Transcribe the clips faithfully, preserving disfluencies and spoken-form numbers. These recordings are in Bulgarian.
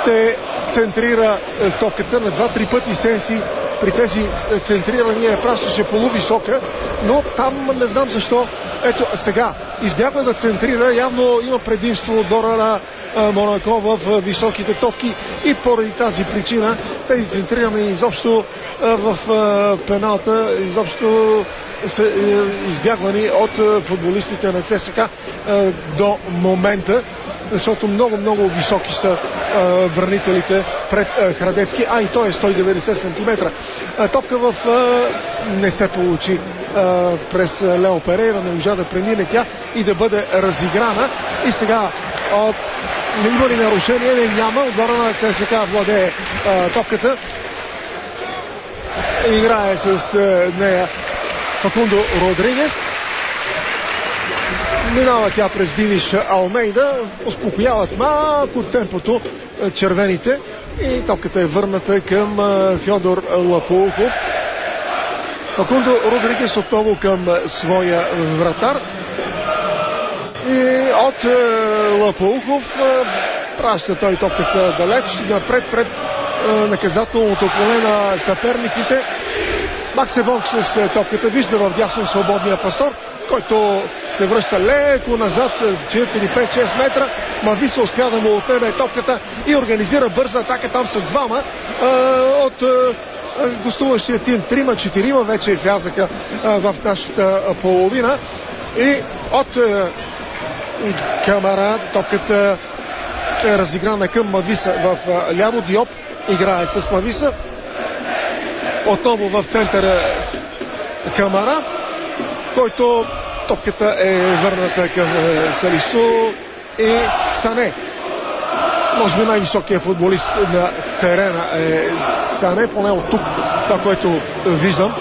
ще центрира топката на два-три пъти. Сенси при тези центрирания пращаше полувисока, но там не знам защо. Ето сега избягва да центрира, явно има предимство отбора на Монако в високите топки и поради тази причина тези центрирания изобщо в пеналта изобщо са избягвани от футболистите на ЦСКА до момента, защото много-много високи са а, бранителите пред а, Храдецки, а и той е сто и деветдесет сантиметра. А, топка в а, не се получи а, през Лео Перейра, не можа да премине тя и да бъде разиграна. И сега от... не има ли нарушение? Не, няма. Отбора на ЦСКА владее а, топката. Играе с а, нея Факундо Родригес. Минава тя през Диниш Алмейда, успокояват малко темпото червените и топката е върната към Фьодор Лапоухов. Факундо Родригес отново към своя вратар и от Лапоухов праща той топката далеч, напред пред наказателното поле на съперниците. Максе Бонг с топката вижда в дясно свободния пастор, който се връща леко назад четири пет шест метра. Мависа успя да му отнеме топката и организира бърза атака. Там са двама а, от а, гостуващия тим. Трима-четирима вече влязаха а, в нашата половина. И от а, Камара топката е разиграна към Мависа в а, ляво. Диоп играе с Мависа. Отново в центъра Камара, който топката е върната към Салису и Сане. Може би най-високият футболист на терена е Сане, поне от тук, това, което виждам.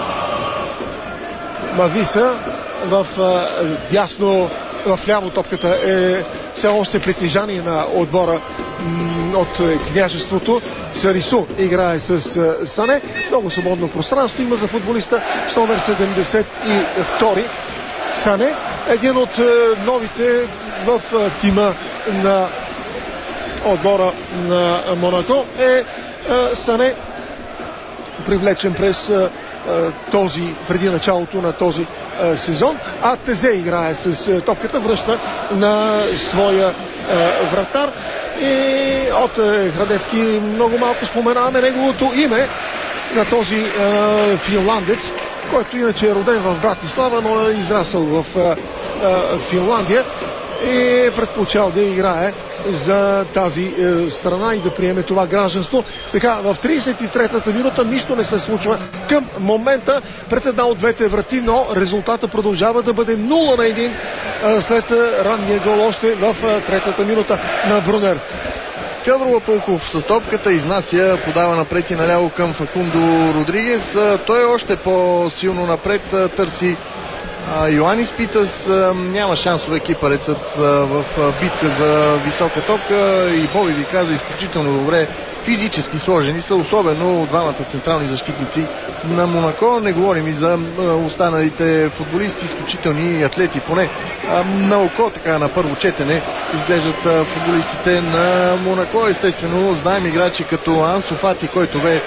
Мависа в дясно, в ляво топката е все още притежание на отбора от княжеството. Салису играе с Сане. Много свободно пространство има за футболиста с номер седемдесет и втори. Сане, един от новите в тима на отбора на Монако, е Сане, привлечен през този, преди началото на този сезон. А Тезе играе с топката, връща на своя вратар. И от Храдецки много малко споменаваме неговото име на този е, финландец, който иначе е роден в Братислава, но е израсъл в е, е, Финландия и е предпочел да играе за тази е, страна и да приеме това гражданство. Така, в тридесет и третата минута нищо не се случва към момента пред една от двете врати, но резултата продължава да бъде нула на един е, след ранния гол още в е, третата минута на Брунер. Фьодор Лапоухов с топката изнася, подава напред и наляво към Факундо Родригес. Той е още по-силно напред, търси Йоанис Питас. Няма шансове кипарецът в битка за висока топка и Боби ви каза изключително добре. Физически сложени са, особено двамата централни защитници на Монако. Не говорим и за останалите футболисти, изключителни атлети. Поне на око, така на първо четене, изглеждат футболистите на Монако. Естествено, знаем играчи като Ансу Фати, който бе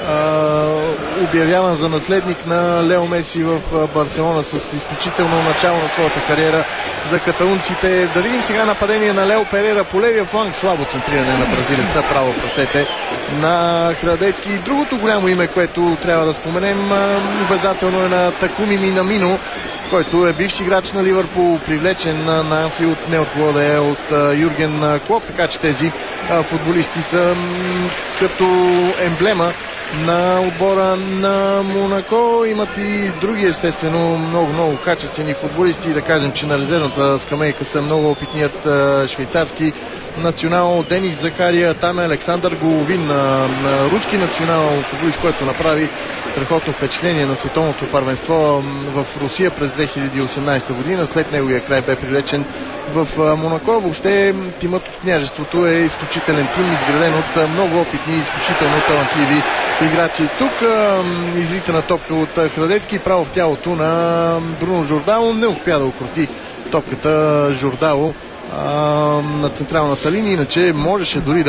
обявяван за наследник на Лео Меси в Барселона с изключително начало на своята кариера за каталунците. Да видим сега нападение на Лео Перейра по левия фланг. Слабо центриране на бразилеца, право в ръцете на Храдецки. И другото голямо име, което трябва да споменем обязателно, е на Такуми Минамино, който е бивш играч на Ливърпул, привлечен на Анфилд, не от Глоде, от Юрген Клоп, така че тези футболисти са като емблема на отбора на Монако. Имат и други, естествено, много-много качествени футболисти. Да кажем, че на резервната скамейка са много опитният швейцарски национал Денис Закария, там е Александър Головин, на, на руски национал футболист, който направи страхотно впечатление на световното първенство в Русия през две хиляди и осемнадесета година. След неговия край бе привлечен в Монако. Въобще тимът от княжеството е изключителен тим, изграден от много опитни и изключително талантливи играчи. Тук изрита на топка от Храдецки, право в тялото на Бруно Жордало. Не успя да укроти топката Жордало на централната линия, иначе можеше дори да